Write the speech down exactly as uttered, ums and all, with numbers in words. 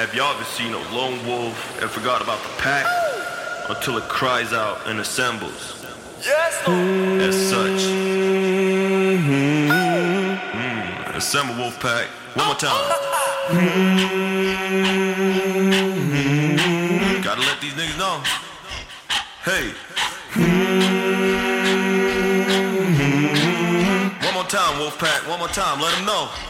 Have y'all ever seen a lone wolf and forgot about the pack until it cries out and assembles? Yes, Lord. As such. Mm, assemble, wolf pack. One more time. Gotta let these niggas know. Hey. One more time, wolf pack. One more time. Let them know.